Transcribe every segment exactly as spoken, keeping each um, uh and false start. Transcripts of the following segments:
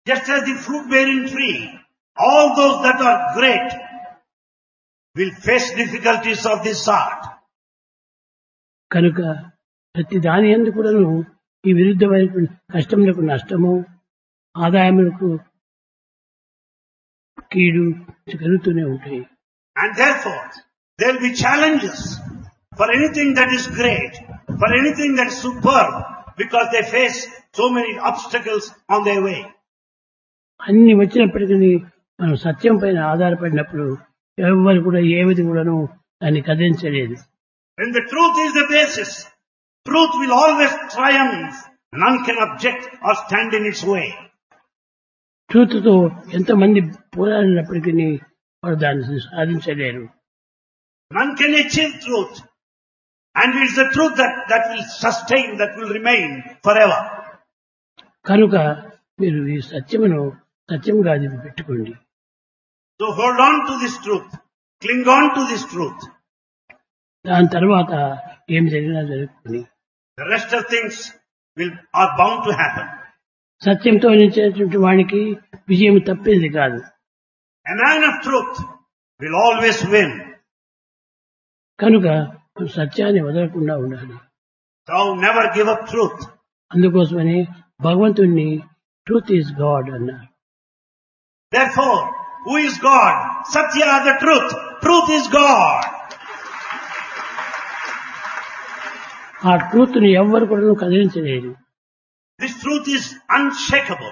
Just as the fruit-bearing tree, all those that are great will face difficulties of this sort. కనుక ప్రతి దాని యందు కూడాను ఈ విరుద్ధమైన కష్టములకు నష్టము, ఆదాయములకు కీడు కలుగుతూనే ఉంటాయి. And therefore, there will be challenges for anything that is great, for anything that is superb, because they face so many obstacles on their way. అన్ని వచ్చినప్పటికీ మనం సత్యం పైన ఆధారపడినప్పుడు ఎవరు కూడా ఏమిది కూడాను దాన్ని కదిలించలేదు. When the truth is the basis, truth will always triumph. None can object or stand in its way. Truth తో ఎంతమంది పోరాడినప్పటికీ వారు దాన్ని సాధించలేరు. None can achieve truth. And it's the truth that, that will sustain, that will remain forever. కనుక మీరు ఈ సత్యమును సత్యంగా అది పెట్టుకోండి. So hold on to this truth. Cling on to this truth. దాని తర్వాత ఏం జరిగినా జరుగుతుంది. The rest of things will are bound to happen. సత్యంతో నిలిచినటువంటి వానికి విజయం తప్పేది కాదు. A man of truth will always win. కనుక సత్యాన్ని వదలకుండా ఉండాలి. So never give up truth. అందుకోసమని భగవంతుణ్ణి ట్రూత్ ఈజ్ గాడ్ అన్నారు. Therefore, who is God? Satya, the truth. Truth is God. ఆ ట్రూత్ ని ఎవ్వరు కూడా కదిలించలేరు. This truth is unshakable.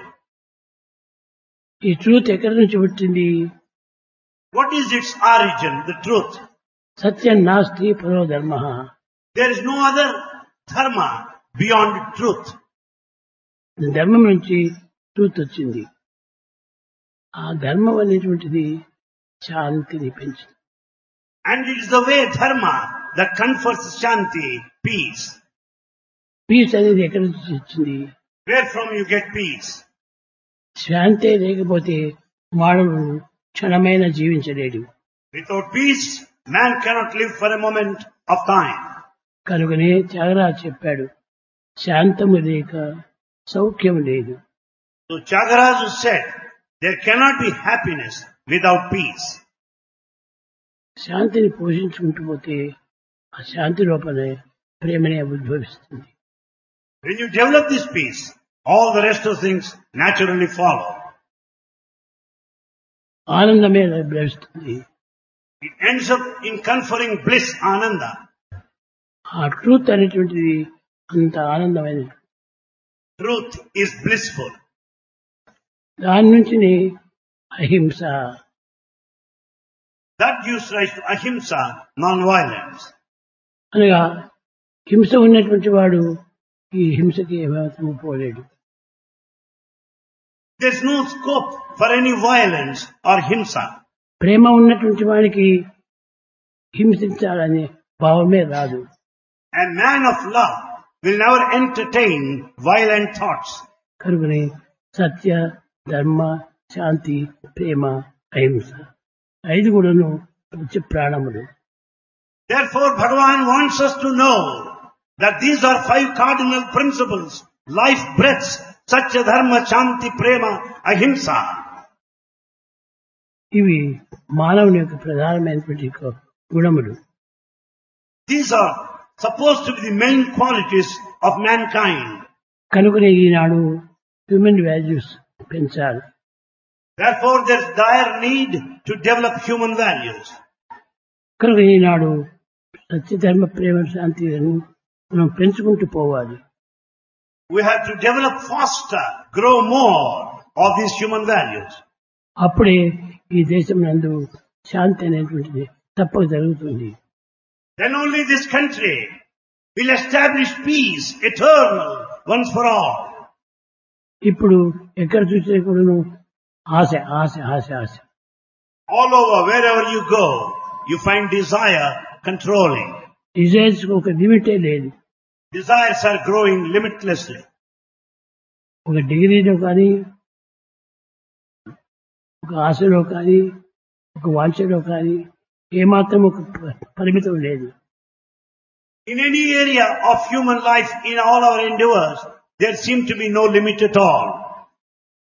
ఈ ట్రూత్ ఎక్కడి నుంచి పుట్టింది? What is its origin? The truth. సత్యం నాస్తి పరో ధర్మ. There is no other dharma beyond truth. ధర్మం నుంచి ట్రూత్ వచ్చింది. ఆ ధర్మం అనేటువంటిది శాంతిని పెంచుతుంది. And it is the way dharma that confers shanti, peace. Piece అనేది ఎక్కడి నుంచి వచ్చింది? Where from you get peace? శాంతే లేకపోతే మానవుడు క్షణమైన జీవించలేడు. Without peace, man cannot live for a moment of time. కనుకనే త్యాగరాజు చెప్పాడు, శాంతము లేక సౌఖ్యము లేదు. So Tyagaraja said, there cannot be happiness without peace. శాంతిని పోషించుకుంటూ పోతే ఆ శాంతి లోపలే ప్రేమనే ఉద్భవిస్తుంది. When you develop this peace, all the rest of things naturally follow. ఆనందమే లభిస్తుంది. It ends up in conferring bliss, ananda. ఆ ట్రూత్ అనేటువంటిది అంత ఆనందమైన Truth is blissful. దాని నుంచి అహింస, That gives rise to ahimsa, non-violence. అనగా హింస ఉన్నటువంటి వాడు ఈ హింసకి ఏమాత్రము పోలేడు. There's no scope for any violence or himsa. ప్రేమ ఉన్నటువంటి వాడికి హింసించాలనే భావమే రాదు. A man of love will never entertain violent thoughts. కనుకనే సత్య, ధర్మ, శాంతి, ప్రేమ, అహింస ఐదు కూడాను పంచ ప్రాణములు. Therefore, Bhagavan wants us to know that these are five cardinal principles, life breaths, satya, dharma, shanti, prema, ahimsa. ఇవి మానవుని యొక్క ప్రధానమైనటువంటి గుణములు. These are supposed to be the main qualities of mankind. కనుకనే ఈనాడు హ్యూమన్ వాల్యూస్ పెంచాలి. Therefore, there is dire need to develop human values. కనుక ఈనాడు సత్యధర్మ ప్రేమ శాంతిలను మనం పెంచుకుంటూ పోవాలి. We have to develop faster, grow more of these human values. అప్పుడే ఈ దేశం నందు శాంతి అనేటువంటిది తప్పక జరుగుతుంది. Then only this country will establish peace, eternal, once for all. ఇప్పుడు ఎక్కడ చూసే కూడాను ఆశ ఆశ ఆశ ఆశ. All over, wherever you go, you find desire controlling. Desires ఒక లిమిటే లేదు. Desires are growing limitlessly. ఒక డిగ్రీలో కానీ, ఒక ఆశలో కానీ, ఒక వాంఛలో కానీ ఏమాత్రం ఒక పరిమితం లేదు. In any area of human life, in all our endeavors, there seems to be no limit at all.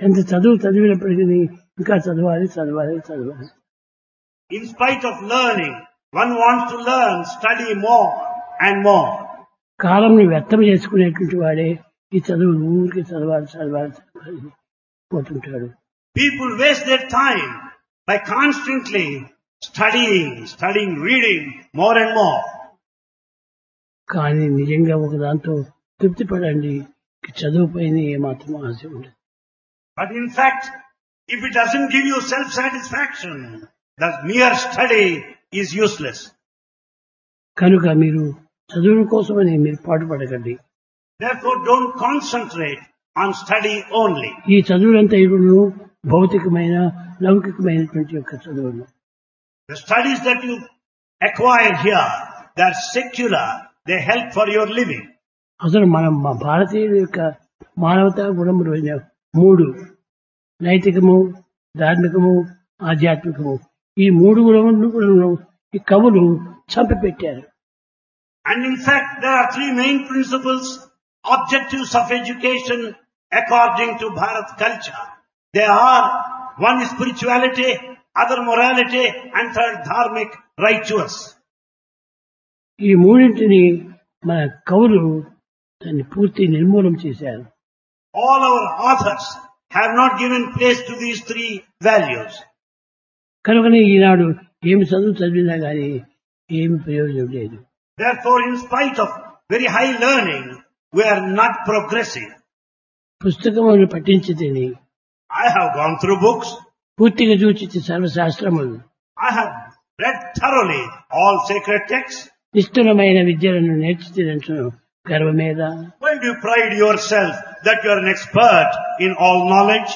ఎంత చదువు చదివినప్పటికీ ఇంకా చదవాలి చదవాలి చదవాలి. In spite of learning, one wants to learn, study more and more. కాలంని వ్యర్థం చేసుకునేటువంటి వాడే ఈ చదువు ఊరికి చదవాలి చదవాలి చదవాలి పోతుంటాడు. People waste their time by constantly studying, studying, reading more and more. కానీ నిజంగా ఒక దాంతో తృప్తి పడండి, చదువు పైన ఏమాత్రం ఆశ ఉండదు. But in fact, if it doesn't give you self-satisfaction, the mere study is useless. కనుక మీరు చదువు కోసమని మీరు పాటుపడకండి. Therefore, don't concentrate on study only. ఈ చదువులంతా ఇప్పుడు భౌతికమైన లౌకికమైనటువంటి యొక్క చదువులు. The studies that you acquire here, they are secular. They help for your living. అసలు మనం మా భారతీయుల యొక్క మానవతా గుణములు మూడు, నైతికము, ధార్మికము, ఆధ్యాత్మికము. ఈ మూడు గుణములను ఈ కవులు చంపిపెట్టారు. And in fact, there are three main principles, objectives of education according to Bharat culture. They are, one is spirituality, other morality, and third dharmic, righteous. ఈ మూడింటిని మన కవులు దాన్ని పూర్తి నిర్మూలం చేశారు. All our authors have not given place to these three values. కనుకనే ఈనాడు ఏమి చదువు చదివినా గానీ ఏమి ప్రయోజనం లేదు. Therefore, in spite of very high learning, we are not progressing. పుస్తకములు పఠించితేని I have gone through books. పూర్తిగా చూచి సర్వశాస్త్రములు. I have read thoroughly all sacred texts. నిష్ఠురమైన విద్యలను నేర్చుతున్న గర్వమేద. Why do you pride yourself that you are an expert in all knowledge?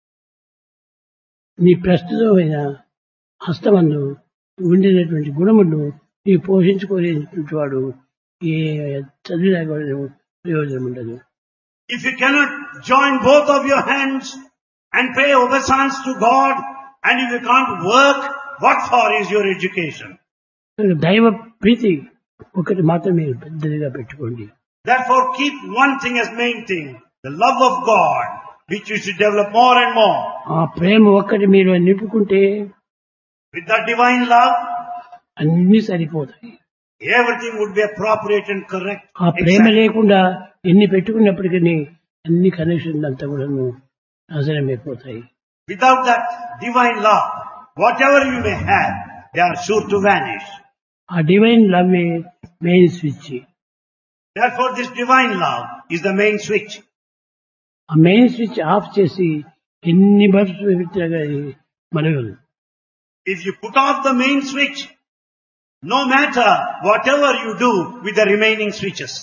నీ ప్రస్తుతమైన హస్తమందు ఉండినటువంటి గుణములు నీ పోషించుకోలేనటువంటి వాడు ఏ చదివినా కూడా ప్రయోజనం ఉండదు. If you cannot join both of your hands and pay obeisance to God, and if you can't work, what for is your education? దైవ ప్రీతి ఒకటి మాత్రమే పెద్దదిగా పెట్టుకోండి. Therefore, keep one thing as main thing, the love of God, which you should develop more and more. ఆ ప్రేమ ఒక్కటి మీరు నింపుకుంటే With that divine love, అన్ని సరిపోతాయి. everything would be appropriate and correct. ఆ ప్రేమ Exact. లేకుండా ఎన్ని పెట్టుకున్నప్పటికీ అన్ని కనెక్షన్లు అంతా కూడా నాశనమైపోతాయి. Without that divine love, whatever you may have, they are sure to vanish. ఆ divine love main switch. Therefore, this divine love is the main switch. ఆ main switch off చేసి ఎన్ని బల్బ్స్ పెట్టినా మనగదు. If you put off the main switch, no matter whatever you do with the remaining switches,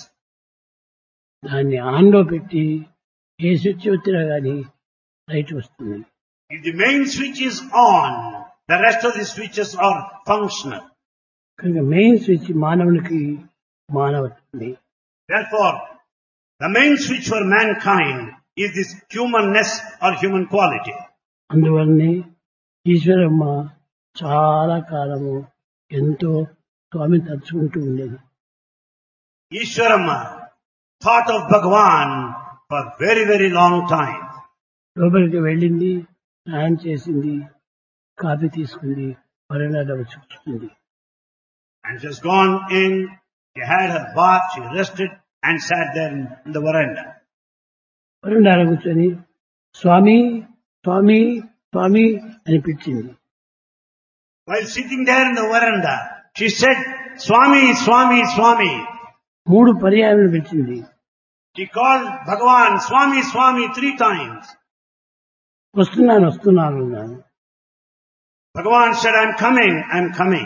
దాన్ని on లో పెట్టి ఏ switch వచ్చినా గానీ light వస్తుంది. if the main switch is on, the rest of the switches are functional. కనుక main switch మానవునికి మానవత్వమే. Therefore, the main switch for mankind is this humanness or human quality. అందువల్లనే ఈశ్వరమ్మ చాలా కాలము ఎంతో స్వామిని తలుచుకుంటూ ఉండేది. Ishwaramma thought of Bhagavan for very, very long time. లోపలికి వెళ్ళింది, స్నానం చేసింది, కాఫీ తీసుకుంది, వరండాలో కూర్చుంది. And she has gone in, she had her bath, she rested and sat there in the veranda. వరండాలో కూర్చొని స్వామి స్వామి స్వామి అని పిలిచింది. While sitting there in the veranda, she said, Swami, Swami, Swami. మూడు పర్యాయాలు పిలిచింది. She called Bhagavan, Swami, Swami three times. వస్తున్నాను వస్తున్నాను అన్నాను. Bhagavan said, I'm coming, I'm coming.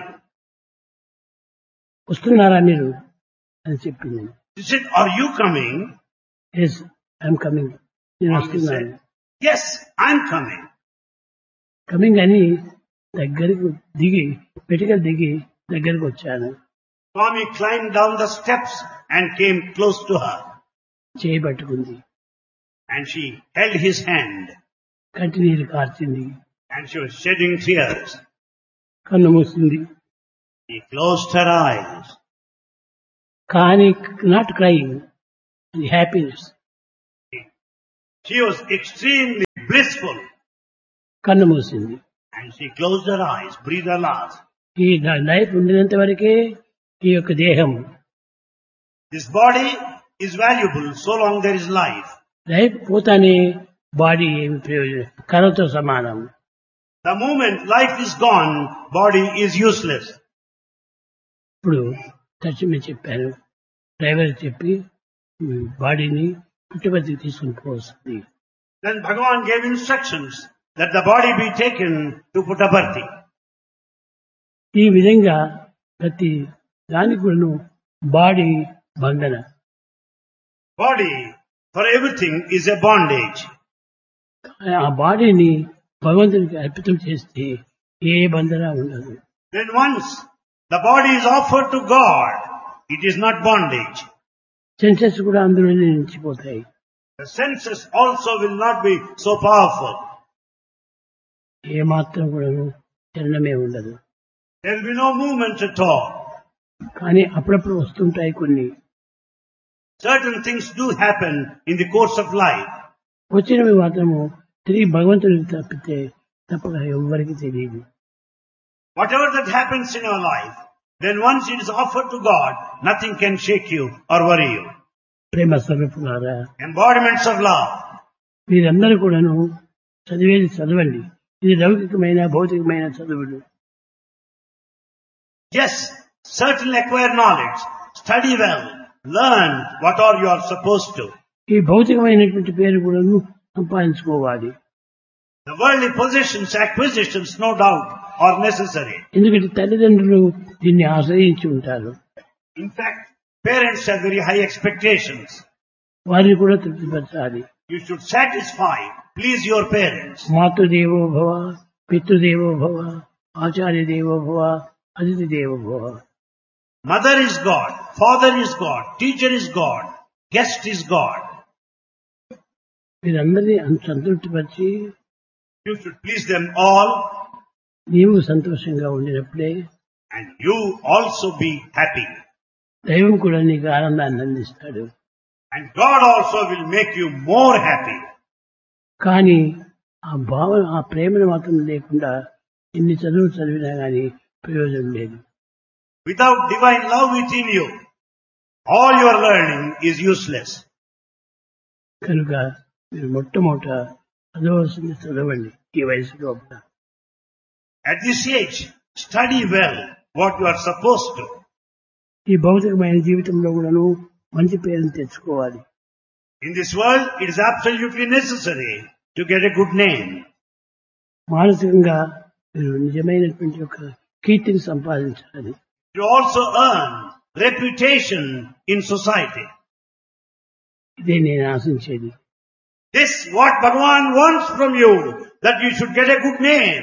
వస్తున్నారా మీరు అని చెప్పింది. She said, are you coming? Yes I'm coming, నేను Swami వస్తున్నాను. said, yes, I'm coming. Coming అని దగ్గరికి దిగి పెటికలు దిగి దగ్గరికి వచ్చాను. Swami climbed down the steps and came close to her. చేయి పట్టుకుంది, And she held his hand కంటి నీరు కార్చింది, and she was shedding tears. కన్ను మూసింది. She closed her eyes. కానీ not crying, happiness. She was extremely blissful. కన్ను మూసింది. And she closed her eyes, breathed her last. ఈ life ఉండినంత వరకే ఈ యొక్క దేహం. This body is valuable so long there is life. Life పోతానే body ఏమి ప్రయోజనం, కర్రతో సమానం. The moment life is gone, body is useless. ఇప్పుడు తక్షణమే చెప్పాను, డ్రైవర్ చెప్పి బాడీని పుట్టపర్తికి తీసుకుని పోవస్తుంది. Then Bhagavan gave instructions that the body be taken to Puttaparthi. ఈ విధంగా ప్రతి దానికి కూడాను బాడీ బంధన. Body for everything is a bondage. ఆ బాడీని భగవంతునికి అర్పితం చేస్తే ఏ బంధన ఉండదు. When once the body is offered to God, it is not bondage. Senses కూడా అందులోనే నిలిచిపోతాయి. The senses also will not be so powerful. ఏ మాత్రం కూడాను చలనమే ఉండదు. There will be no movement at all. కానీ అప్పుడప్పుడు వస్తుంటాయి కొన్ని. Certain things do happen in the course of life. వచ్చినవి మాత్రము తిరిగి భగవంతుడికి తప్పితే తప్పక ఎవ్వరికి తెలియదు. Whatever that happens in your life, then once it is offered to God, nothing can shake you or worry you. ప్రేమ స్వరూపులారా, Embodiments of love. మీరందరూ కూడాను చదివేది చదవండి. ఇది లౌకికమైన భౌతికమైన చదువులు. Yes, certainly acquire knowledge, study well, learn what are you are supposed to. ఈ భౌతికమైనటువంటి పేరు కూడాను సంపాదించుకోవాలి. The worldly possessions, acquisitions, no doubt, are necessary. ఎందుకంటే తల్లిదండ్రులు దీన్ని ఆశ్రయించి ఉంటారు. In fact, parents have very high expectations. వారిని కూడా తృప్తిపరచాలి. You should satisfy, please your parents. మాతృదేవో భవ, పితృదేవో భవ, ఆచార్య దేవో భవ, అతిథి దేవో భవ. Mother is God, father is God, teacher is God, guest is God. వీరందరినీ సంతృప్తిపరిచి You should please them all, నీవు సంతోషంగా ఉండినప్పుడే and you also be happy. దైవం కూడా నీకు ఆనందాన్ని అందిస్తాడు. And God also will make you more happy. కానీ ఆ భావన, ఆ ప్రేమను మాత్రం లేకుండా ఇన్ని చదువులు చదివినా గానీ ప్రయోజనం లేదు. Without divine love within you, all your learning is useless. కనుక మీరు మొట్టమొదట చదవలసింది చదవండి. ఈ వయసు లోపల At this age, study well what you are supposed to. ఈ భౌతికమైన జీవితంలో కూడాను మంచి పేరును తెచ్చుకోవాలి. In this world, it is absolutely necessary to get a good name. మానసికంగా మీరు నిజమైనటువంటి ఒక కీర్తిని సంపాదించాలి. You also earn reputation in society. ఇదే నేను ఆశించేది. This what Bhagavan wants from you, that you should get a good name.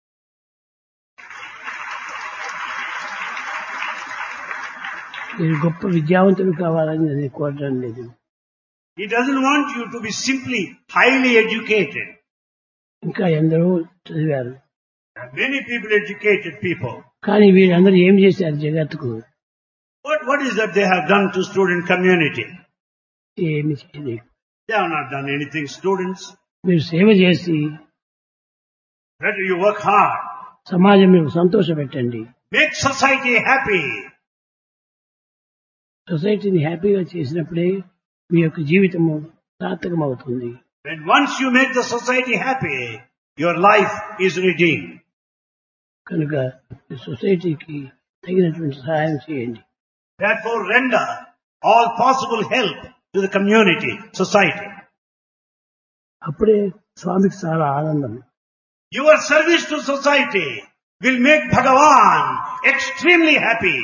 మీరు గొప్ప విద్యావంతులు కావాలని నేను కోరడం లేదు. He doesn't want you to be simply highly educated. ఇంకా ఎందరో చదివారు. There are many people, educated people. కానీ వీళ్ళందరూ ఏం చేశారు జగత్తుకు? What, what is that they have done to student community? ఏమి చేయలేదు. They have not done anything, students. మీరు సేవ చేసి Better you work hard. సమాజంలో సంతోష పెట్టండి. Make society happy. సొసైటీని హ్యాపీగా చేసినప్పుడే మీ యొక్క జీవితము సార్థకం అవుతుంది. When once you make the society happy, your life is redeemed. కనుక సొసైటీకి తగినటువంటి సహాయం చేయండి. Therefore render all possible help to the community, society. అప్పుడే స్వామికి చాలా ఆనందం. Your service to society will make Bhagavan extremely happy.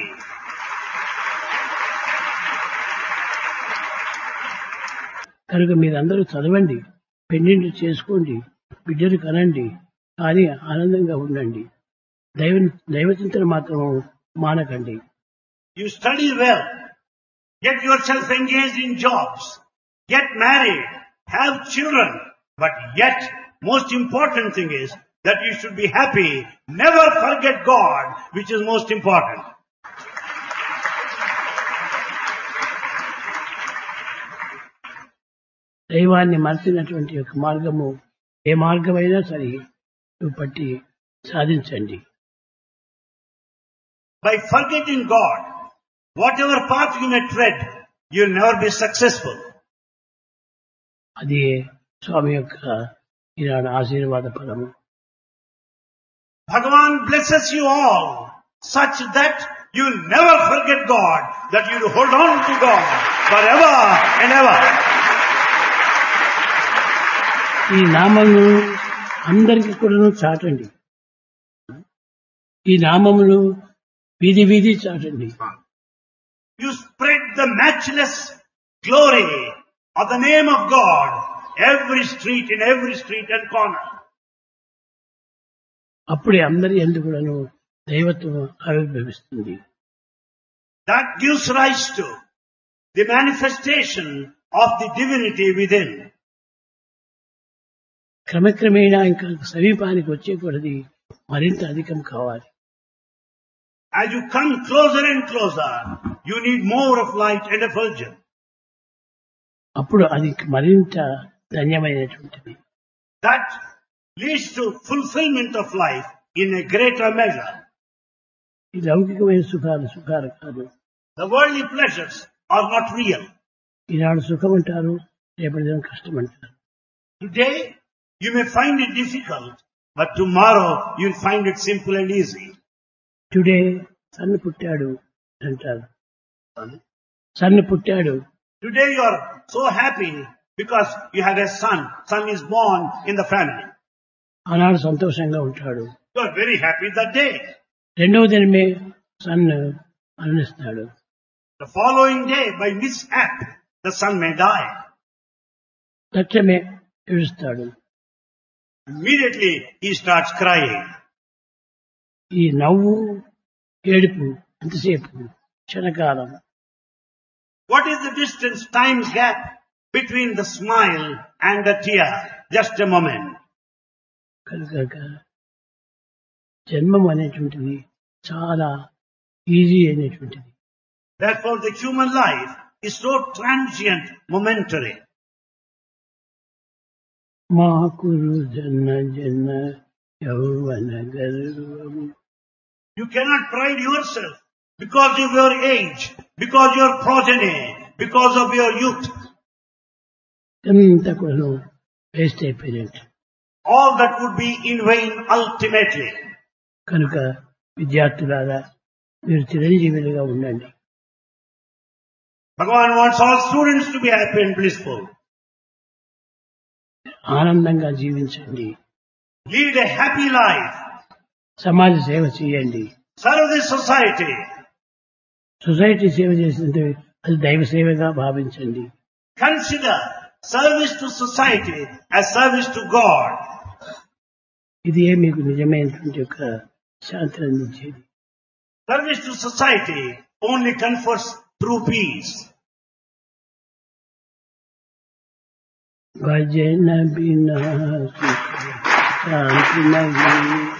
కనుక మీరందరూ చదవండి, పెళ్లిళ్ళు చేసుకోండి, బిడ్డలు కనండి, కానీ ఆనందంగా ఉండండి. దైవ దైవచింతన మాత్రం మానకండి. You study well, get yourself engaged in jobs, get married, have children, but yet most important thing is that you should be happy. Never forget God, which is most important. దైవాన్ని మరచినటువంటి యొక్క మార్గము ఏ మార్గమైనా సరే నువ్వు పట్టి సాధించండి. By forgetting God, whatever path you may tread, you will never be successful. అది స్వామి యొక్క ఈనాడు ఆశీర్వాద ఫలము. Bhagavan blesses you all such that you will never forget God, that you will hold on to God forever and ever. ఈ నామమును అందరికీ కూడా చాటండి. ఈ నామములు వీధి వీధి చాటండి. You spread the matchless glory of the name of God, every street, in every street and corner. అప్పుడే అందరి యందు కూడాను దైవత్వం ఆవిర్భవిస్తుంది. That gives rise to the manifestation of the divinity within. క్రమక్రమేణా ఇంకా సమీపానికి వచ్చే కొలది మరింత అధికం కావాలి. As you come closer and closer, you need more of light and effulgence. అప్పుడు అది మరింత ధన్యమైనటువంటిది. That leads to fulfillment of life in a greater measure. ఈ లౌకికమైన సుఖాలు సుఖాలు కాదు. The worldly pleasures are not real. ఈనాడు సుఖం అంటారు, రేపటి దినం కష్టం అంటారు. Today you may find it difficult, but tomorrow you'll find it simple and easy. Today సన్ను పుట్టాడు అంటారు. సన్ను పుట్టాడు. Today you are so happy because you have a son. Son is born in the family. ఆనాడు సంతోషంగా ఉంటాడు. You are very happy that day. రెండవ దినమే సన్ను మరణిస్తాడు. The following day, by mishap, the son may die. తక్షణమే ఏడుస్తాడు. Immediately he starts crying. ఈ నవ్వు ఏడుపు ఎంతసేపు? క్షణకాలం. What is the distance, time gap between the smile and the tear? Just a moment. కనుక జన్మం అనేటువంటిది చాలా easy అయినటువంటిది. Therefore the human life is so transient, momentary. మా కురు జన్న జన్న యౌవన గర్వం. You cannot pride yourself because of your age, because your progeny, because of your youth. ఎంత కూడా waste అయిపోయినట్టు. All that would be in vain ultimately. కనుక విద్యార్థులారా మీరు చిరంజీవులుగా ఉండండి. Bhagavan wants all students to be happy and blissful. ఆనందంగా జీవించండి. Lead a happy life. సమాజ సేవ చేయండి. Serve the society. సొసైటీ సేవ చేసినంత అది దైవ సేవగా భావించండి. Consider service to society as service to God. ఇది మీకు నిజమైనటువంటి యొక్క శాంతిని అందించేది. Service to society only confers true peace. భజన బినా సుఖ శాంతి నహీ.